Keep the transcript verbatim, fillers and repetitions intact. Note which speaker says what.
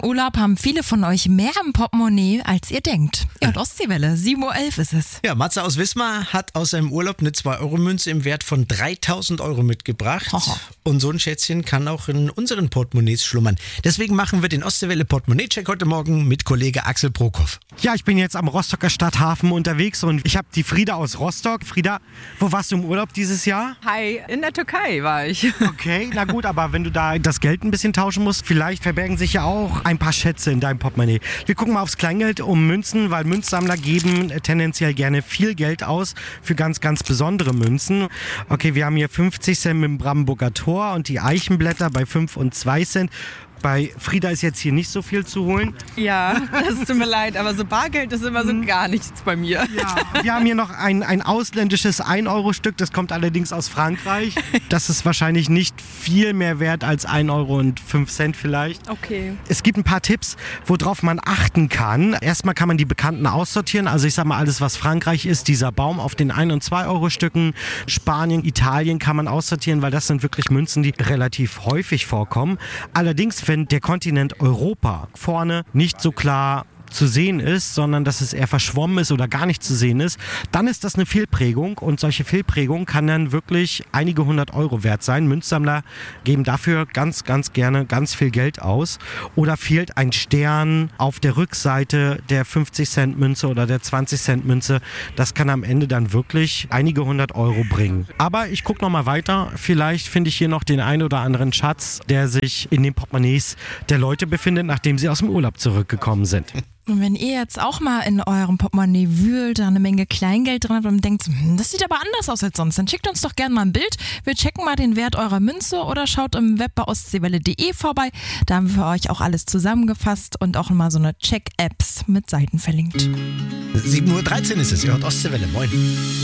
Speaker 1: Urlaub haben viele von euch mehr im Portemonnaie, als ihr denkt. Ja, und Ostseewelle, sieben Uhr elf ist es.
Speaker 2: Ja, Matze aus Wismar hat aus seinem Urlaub eine zwei Euro Münze im Wert von dreitausend Euro mitgebracht.
Speaker 1: Aha.
Speaker 2: Und so ein Schätzchen kann auch in unseren Portemonnaies schlummern. Deswegen machen wir den Ostseewelle Portemonnaie-Check heute Morgen mit Kollege Axel Brokow.
Speaker 3: Ja, ich bin jetzt am Rostocker Stadthafen unterwegs und ich habe die Frieda aus Rostock. Frieda, wo warst du im Urlaub dieses Jahr?
Speaker 4: Hi, in der Türkei war ich.
Speaker 3: Okay, na gut, aber wenn du da das Geld ein bisschen tauschen musst, vielleicht verbergen sich ja auch ein paar Schätze in deinem Portemonnaie. Wir gucken mal aufs Kleingeld um Münzen, weil Münzsammler geben tendenziell gerne viel Geld aus für ganz, ganz besondere Münzen. Okay, wir haben hier fünfzig Cent mit dem Brandenburger Tor und die Eichenblätter bei fünf und zwei Cent. Bei Frieda ist jetzt hier nicht so viel zu holen.
Speaker 4: Ja, das tut mir leid, aber so Bargeld ist immer so gar nichts bei mir.
Speaker 3: Ja, wir haben hier noch ein, ein ausländisches ein Euro Stück, das kommt allerdings aus Frankreich. Das ist wahrscheinlich nicht viel mehr wert als ein Euro und fünf Cent vielleicht.
Speaker 4: Okay.
Speaker 3: Es gibt ein paar Tipps, worauf man achten kann. Erstmal kann man die Bekannten aussortieren. Also ich sag mal, alles was Frankreich ist, dieser Baum auf den ein und zwei Euro Stücken. Spanien, Italien kann man aussortieren, weil das sind wirklich Münzen, die relativ häufig vorkommen. Allerdings, wenn der Kontinent Europa vorne nicht so klar zu sehen ist, sondern dass es eher verschwommen ist oder gar nicht zu sehen ist, dann ist das eine Fehlprägung und solche Fehlprägung kann dann wirklich einige hundert Euro wert sein. Münzsammler geben dafür ganz, ganz gerne ganz viel Geld aus. Oder fehlt ein Stern auf der Rückseite der fünfzig Cent Münze oder der zwanzig Cent Münze. Das kann am Ende dann wirklich einige hundert Euro bringen. Aber ich gucke nochmal weiter. Vielleicht finde ich hier noch den einen oder anderen Schatz, der sich in den Portemonnaies der Leute befindet, nachdem sie aus dem Urlaub zurückgekommen sind.
Speaker 1: Und wenn ihr jetzt auch mal in eurem Portemonnaie wühlt, da eine Menge Kleingeld drin habt und denkt, hm, das sieht aber anders aus als sonst, dann schickt uns doch gerne mal ein Bild. Wir checken mal den Wert eurer Münze oder schaut im Web bei ostseewelle punkt de vorbei. Da haben wir für euch auch alles zusammengefasst und auch mal so eine Check-Apps mit Seiten verlinkt.
Speaker 2: sieben Uhr dreizehn ist es, ihr hört Ostseewelle, moin.